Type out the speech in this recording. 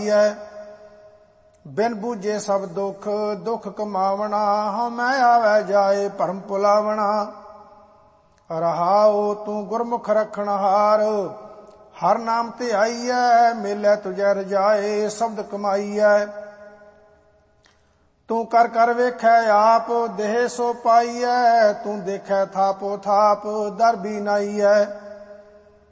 ਪਾਈਐ। ਬਿਨ ਬੂਝੇ ਸਭ ਦੁੱਖ ਦੁੱਖ ਕਮਾਵਣਾ, ਹਉਮੈ ਆਵੈ ਜਾਏ ਭਰਮ ਭੁਲਾਵਣਾ। ਰਹਾਉ ਤੂੰ ਗੁਰਮੁਖ ਰਖਣ ਹਾਰ, ਹਰ ਨਾਮ ਧਿਆਈਐ। ਮਿਲੈ ਤੁਝੈ ਰਜਾਏ ਸ਼ਬਦ ਕਮਾਈਐ। ਤੂੰ ਕਰ ਕਰ ਵੇਖੈ ਆਪ, ਦੇਹ ਸੋ ਪਾਈਐ। ਤੂੰ ਦੇਖੈ ਥਾਪੋ ਥਾਪ ਦਰ ਵੀ ਨਾਈਐ।